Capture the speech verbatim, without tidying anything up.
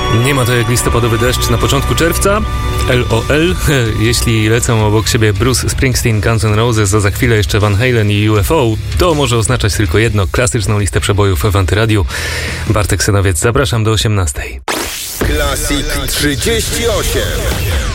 Nie ma to jak listopadowy deszcz na początku czerwca. LOL. Jeśli lecą obok siebie Bruce Springsteen, Guns N' Roses, a za chwilę jeszcze Van Halen i U F O, to może oznaczać tylko jedno: klasyczną listę przebojów w Antyradiu. Bartek Synowiec, zapraszam do osiemnastej. Classic trzydzieści osiem.